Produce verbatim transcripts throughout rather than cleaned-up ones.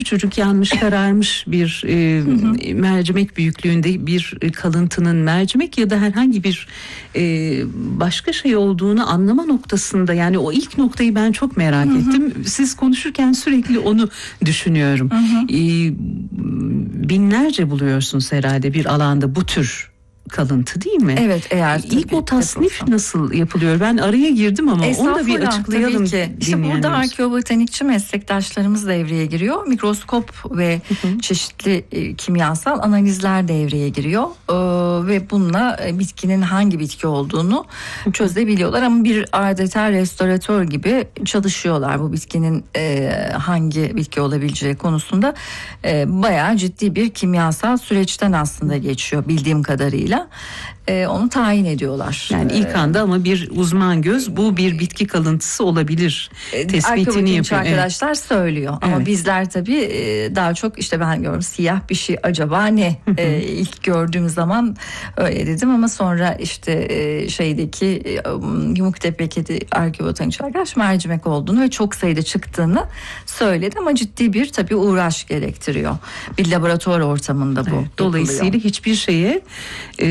Çocuk yanmış, kararmış bir e, hı hı. mercimek büyüklüğünde bir kalıntının mercimek ya da herhangi bir e, başka şey olduğunu anlama noktasında, yani o ilk noktayı ben çok merak hı hı. ettim. Siz konuşurken sürekli onu düşünüyorum. Hı hı. E, binlerce buluyorsunuz herhalde bir alanda bu tür kalıntı, değil mi? Evet, eğer ilk o tasnif nasıl yapılıyor? Ben araya girdim ama onu da bir açıklayalım. İşte burada arkeobotanikçi meslektaşlarımız devreye giriyor. Mikroskop ve hı hı. çeşitli e, kimyasal analizler devreye giriyor. E, ve bununla e, bitkinin hangi bitki olduğunu çözebiliyorlar. Ama bir adeta restoratör gibi çalışıyorlar bu bitkinin e, hangi bitki olabileceği konusunda. E, bayağı ciddi bir kimyasal süreçten aslında geçiyor bildiğim kadarıyla. Ee, onu tayin ediyorlar. Yani ilk anda ama bir uzman göz bu bir bitki kalıntısı olabilir tespitini yapıyor. Arkadaşlar evet. söylüyor ama evet. bizler tabii daha çok işte ben gördüm siyah bir şey acaba ne ee, ilk gördüğüm zaman öyle dedim ama sonra işte şeydeki Yumuktepe'deki arkeobotanikçi arkadaş mercimek olduğunu ve çok sayıda çıktığını söyledi ama ciddi bir tabii uğraş gerektiriyor. Bir laboratuvar ortamında bu. Evet, dolayısıyla hiçbir şeye e,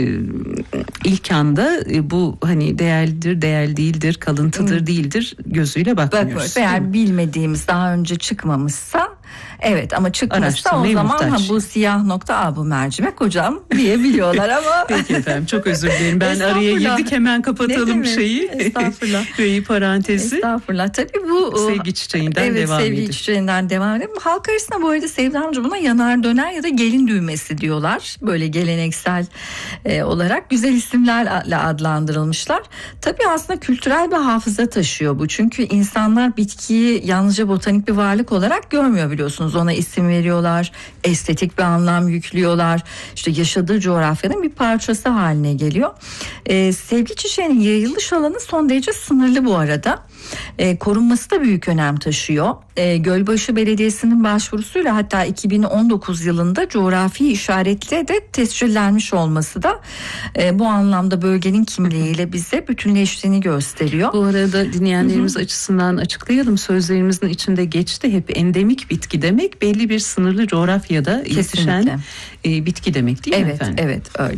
ilk anda bu hani değerlidir, değerli değildir, kalıntıdır, hmm. değildir gözüyle bakmıyoruz. Eğer bilmediğimiz daha önce çıkmamışsa evet, ama çıkmışsa o zaman ha, bu siyah nokta a bu mercimek hocam diyebiliyorlar ama. Peki efendim, çok özür dilerim. Ben araya girdik, hemen kapatalım şeyi. Estağfurullah. Reyi parantezi. Estağfurullah. Tabii bu sevgi çiçeğinden evet, devam ediyor. Evet, sevgi çiçeğinden devam ediyor. Halk arasında bu arada Sevda amca buna yanar döner ya da gelin düğmesi diyorlar. Böyle geleneksel e, olarak güzel isimlerle adlandırılmışlar. Tabii aslında kültürel bir hafıza taşıyor bu. Çünkü insanlar bitkiyi yalnızca botanik bir varlık olarak görmüyor, biliyorsunuz. Ona isim veriyorlar, estetik bir anlam yüklüyorlar. İşte yaşadığı coğrafyanın bir parçası haline geliyor. Ee, sevgi çiçeğinin yayılış alanı son derece sınırlı bu arada. Ee, korunması da büyük önem taşıyor. Ee, Gölbaşı Belediyesi'nin başvurusuyla hatta iki bin on dokuz yılında coğrafi işaretle de tescillenmiş olması da e, bu anlamda bölgenin kimliğiyle bize bütünleştiğini gösteriyor. Bu arada dinleyenlerimiz Hı-hı. açısından açıklayalım. Sözlerimizin içinde geçti hep, endemik bitki demek belli bir sınırlı coğrafyada yetişen e, bitki demek, değil mi evet, efendim? Evet, öyle.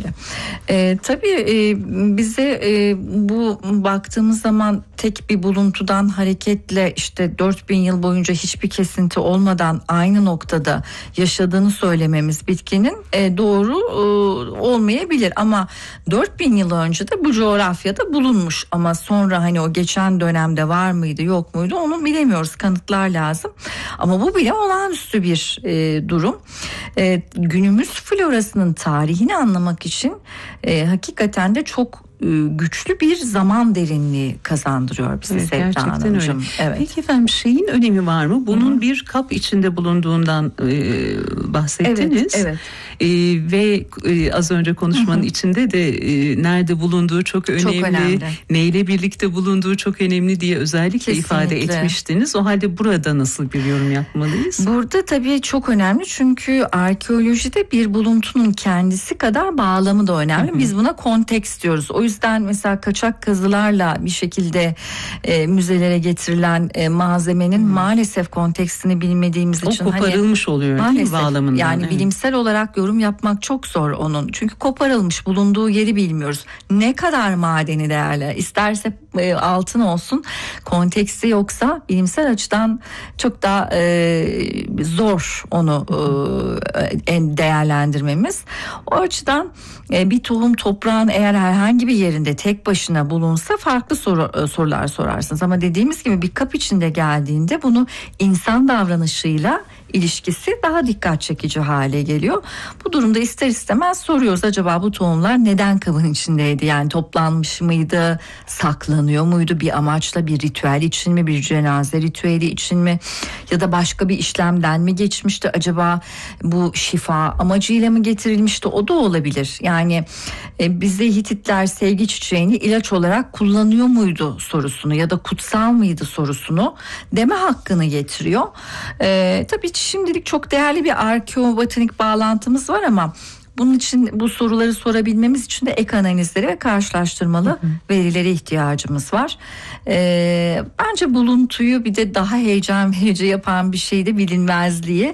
E, tabii e, bize e, bu baktığımız zaman tek bir buluntudan hareketle işte dört bin yıl boyunca hiçbir kesinti olmadan aynı noktada yaşadığını söylememiz bitkinin e, doğru e, olmayabilir ama dört bin yıl önce de bu coğrafyada bulunmuş ama sonra hani o geçen dönemde var mıydı yok muydu onu bilemiyoruz, kanıtlar lazım ama bu bile olağanüstü bir e, durum. E, günümüz florasının tarihini anlamak için e, hakikaten de çok güçlü bir zaman derinliği kazandırıyor bize, evet, Sevda Hanımcığım. Evet. Peki efendim, şeyin önemi var mı? Bunun Hı-hı. bir kap içinde bulunduğundan e, bahsettiniz. Evet, evet. E, ve e, az önce konuşmanın Hı-hı. içinde de e, nerede bulunduğu çok önemli, çok önemli, neyle birlikte bulunduğu çok önemli diye özellikle Kesinlikle. ifade etmiştiniz. O halde burada nasıl bir yorum yapmalıyız? Burada tabii çok önemli çünkü arkeolojide bir buluntunun kendisi kadar bağlamı da önemli. Hı-hı. Biz buna kontekst diyoruz. O yüzden mesela kaçak kazılarla bir şekilde e, müzelere getirilen e, malzemenin hmm. maalesef kontekstini bilmediğimiz o için koparılmış hani, oluyor maalesef, bağlamından. Yani evet. bilimsel olarak yorum yapmak çok zor onun. Çünkü koparılmış, bulunduğu yeri bilmiyoruz. Ne kadar madeni değerli, isterse e, altın olsun, konteksti yoksa bilimsel açıdan çok daha e, zor onu e, değerlendirmemiz. O açıdan e, bir tohum toprağın eğer herhangi bir yerinde tek başına bulunsa farklı soru, sorular sorarsınız ama dediğimiz gibi bir kap içinde geldiğinde bunu insan davranışıyla ilişkisi daha dikkat çekici hale geliyor. Bu durumda ister istemez soruyoruz, acaba bu tohumlar neden kabın içindeydi? Yani toplanmış mıydı, saklanıyor muydu, bir amaçla, bir ritüel için mi, bir cenaze ritüeli için mi, ya da başka bir işlemden mi geçmişti? Acaba bu şifa amacıyla mı getirilmişti? O da olabilir. Yani e, bizde Hititler sevgi çiçeğini ilaç olarak kullanıyor muydu sorusunu ya da kutsal mıydı sorusunu deme hakkını getiriyor. E, tabii şimdilik çok değerli bir arkeobotanik bağlantımız var ama bunun için, bu soruları sorabilmemiz için de ek analizleri ve karşılaştırmalı hı hı. verilere ihtiyacımız var. Ee, bence buluntuyu bir de daha heyecan verici yapan bir şey de bilinmezliği.